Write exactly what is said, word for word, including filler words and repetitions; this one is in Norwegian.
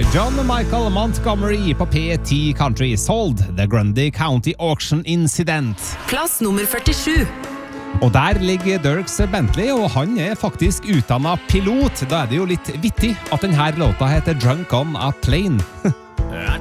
John Michael Montgomery på P ti Country. Sold, The Grundy County Auction Incident. Plass nummer førtisju. Og der ligger Dierks Bentley, og han er faktisk utdannet pilot. Da er det jo litt vittig at denne låta heter Drunk on a Plane.